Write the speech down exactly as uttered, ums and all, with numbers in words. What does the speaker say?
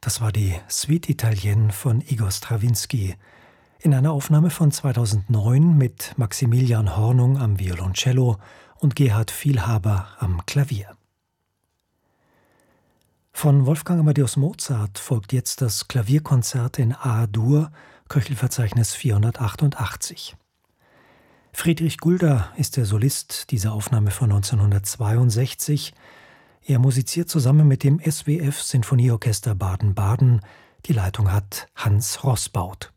Das war die Suite Italienne von Igor Strawinski in einer Aufnahme von zweitausendneun mit Maximilian Hornung am Violoncello und Gerhard Vielhaber am Klavier. Von Wolfgang Amadeus Mozart folgt jetzt das Klavierkonzert in A-Dur, Köchelverzeichnis vierhundertachtundachtzig. Friedrich Gulda ist der Solist dieser Aufnahme von neunzehnhundertzweiundsechzig. Er musiziert zusammen mit dem S W F Sinfonieorchester Baden-Baden. Die Leitung hat Hans Roßbaut.